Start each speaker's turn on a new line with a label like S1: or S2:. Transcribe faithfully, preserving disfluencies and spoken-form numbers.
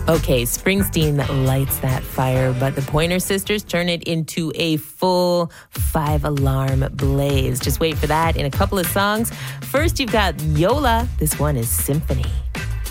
S1: Okay, Springsteen lights that fire, but the Pointer Sisters turn it into a full five-alarm blaze. Just wait for that in a couple of songs. First, you've got Yola. This one is Symphony.